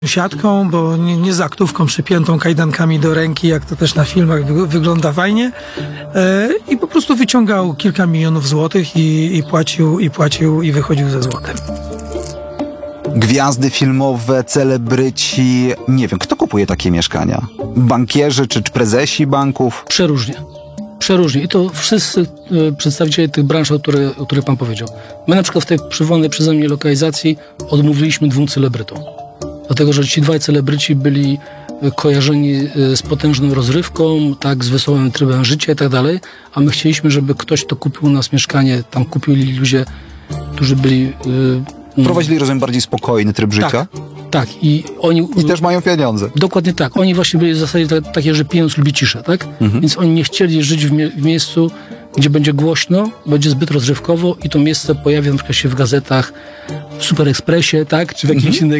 siatką, bo nie zaktówką przypiętą kajdankami do ręki, jak to też na filmach wygląda fajnie. I po prostu wyciągał kilka milionów złotych i płacił i wychodził ze złotem. Gwiazdy filmowe, celebryci, nie wiem, kto kupuje takie mieszkania? Bankierzy czy prezesi banków? Przeróżnie. Przeróżnie. I to wszyscy przedstawiciele tych branż, o których pan powiedział. My na przykład w tej przywołanej przeze mnie lokalizacji odmówiliśmy 2 celebrytom. Dlatego, że ci 2 celebryci byli kojarzeni z potężną rozrywką, tak, z wesołym trybem życia i tak dalej, a my chcieliśmy, żeby ktoś, kto kupił u nas mieszkanie, tam kupili ludzie, którzy byli... Prowadzili, rozumiem, bardziej spokojny tryb życia? Tak. I oni... I też mają pieniądze. Dokładnie tak. Oni właśnie byli w zasadzie takie, że pieniądz lubi ciszę, tak? Więc oni nie chcieli żyć w miejscu, gdzie będzie głośno, będzie zbyt rozrywkowo i to miejsce pojawi na przykład się w gazetach, w Super Expressie, tak? Czy w jakiejś innej